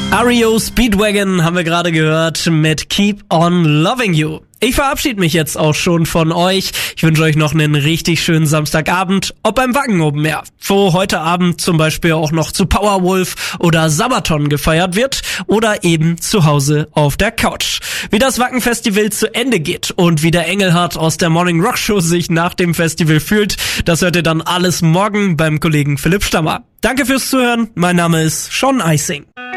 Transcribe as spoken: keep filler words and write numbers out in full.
R E O Speedwagon haben wir gerade gehört mit Keep on Loving You. Ich verabschiede mich jetzt auch schon von euch. Ich wünsche euch noch einen richtig schönen Samstagabend, ob beim Wacken Open Air, wo heute Abend zum Beispiel auch noch zu Powerwolf oder Sabaton gefeiert wird oder eben zu Hause auf der Couch. Wie das Wacken-Festival zu Ende geht und wie der Engelhardt aus der Morning Rock Show sich nach dem Festival fühlt, das hört ihr dann alles morgen beim Kollegen Philipp Stammer. Danke fürs Zuhören, mein Name ist Sean Eising.